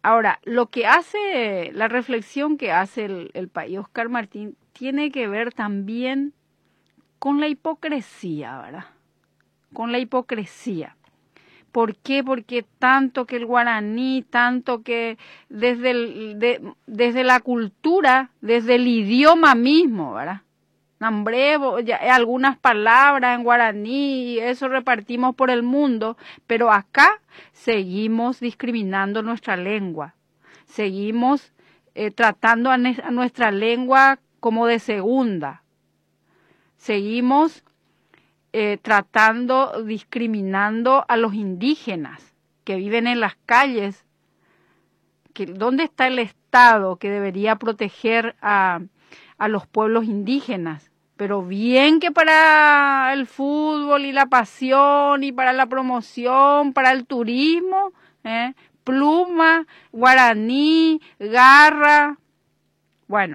Ahora, lo que hace, la reflexión que hace el país Oscar Martín tiene que ver también con la hipocresía, ¿verdad? Con la hipocresía. ¿Por qué? Porque tanto que el guaraní, tanto que desde la cultura, desde el idioma mismo, ¿verdad? Nambrevo, algunas palabras en guaraní, y eso repartimos por el mundo, pero acá seguimos discriminando nuestra lengua, seguimos tratando a nuestra lengua como de segunda, seguimos discriminando a los indígenas que viven en las calles. ¿Dónde está el Estado que debería proteger a los pueblos indígenas? Pero bien que para el fútbol y la pasión y para la promoción, para el turismo, pluma, guaraní, garra. Bueno,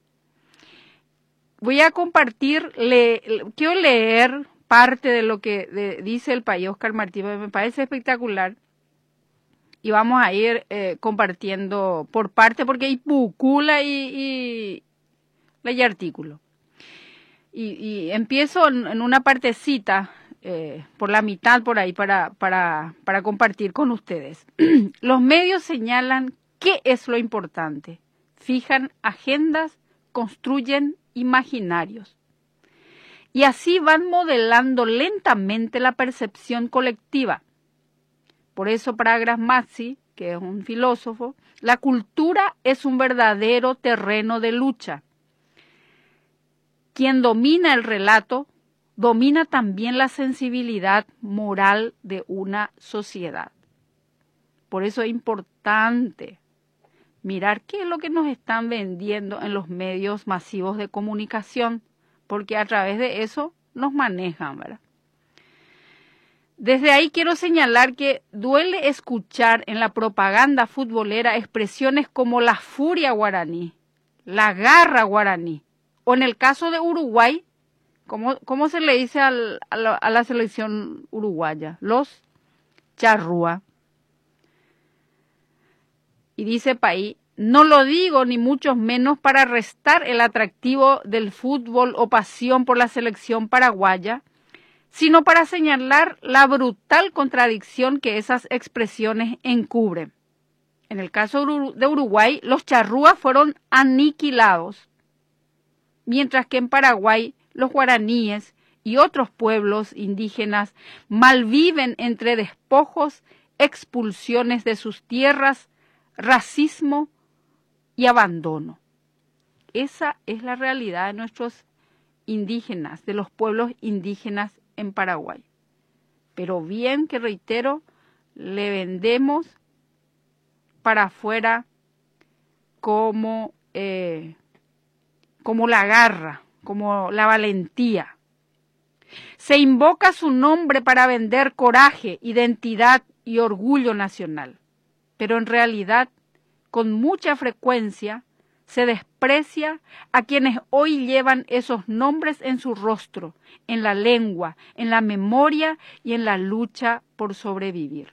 voy a compartir, quiero leer parte de lo que dice el país Oscar Martín, me parece espectacular. Y vamos a ir compartiendo por parte, porque hay pucula y artículo. Y empiezo en una partecita, por la mitad por ahí, para compartir con ustedes. Los medios señalan qué es lo importante. Fijan agendas, construyen imaginarios. Y así van modelando lentamente la percepción colectiva. Por eso para Grassmann, que es un filósofo, la cultura es un verdadero terreno de lucha. Quien domina el relato, domina también la sensibilidad moral de una sociedad. Por eso es importante mirar qué es lo que nos están vendiendo en los medios masivos de comunicación, porque a través de eso nos manejan, ¿verdad? Desde ahí quiero señalar que duele escuchar en la propaganda futbolera expresiones como la furia guaraní, la garra guaraní, o en el caso de Uruguay, ¿cómo se le dice a la selección uruguaya? Los charrúa. Y dice Paí, no lo digo ni mucho menos para restar el atractivo del fútbol o pasión por la selección paraguaya, sino para señalar la brutal contradicción que esas expresiones encubren. En el caso de Uruguay, los charrúas fueron aniquilados, mientras que en Paraguay los guaraníes y otros pueblos indígenas malviven entre despojos, expulsiones de sus tierras, racismo y abandono. Esa es la realidad de nuestros indígenas, de los pueblos indígenas en Paraguay. Pero bien que reitero, le vendemos para afuera como la garra, como la valentía. Se invoca su nombre para vender coraje, identidad y orgullo nacional, pero en realidad, con mucha frecuencia, se desprecia a quienes hoy llevan esos nombres en su rostro, en la lengua, en la memoria y en la lucha por sobrevivir.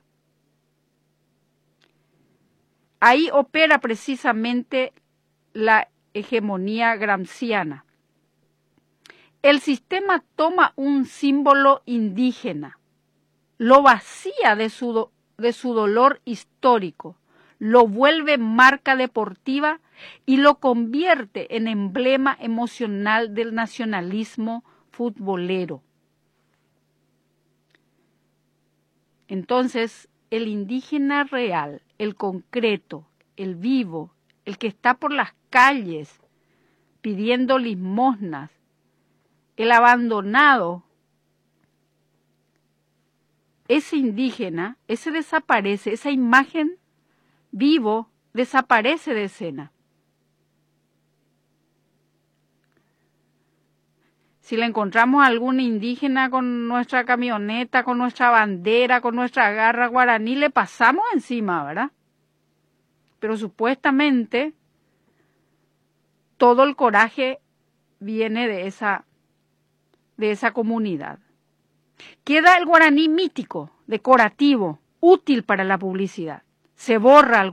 Ahí opera precisamente la hegemonía gramsciana. El sistema toma un símbolo indígena, lo vacía de su dolor histórico, lo vuelve marca deportiva y lo convierte en emblema emocional del nacionalismo futbolero. Entonces, el indígena real, el concreto, el vivo, el que está por las calles pidiendo limosnas, el abandonado, ese indígena, ese desaparece, esa imagen vivo desaparece de escena. Si le encontramos a algún indígena con nuestra camioneta, con nuestra bandera, con nuestra garra guaraní, le pasamos encima, ¿verdad? Pero supuestamente todo el coraje viene de esa comunidad. Queda el guaraní mítico, decorativo, útil para la publicidad. Se borra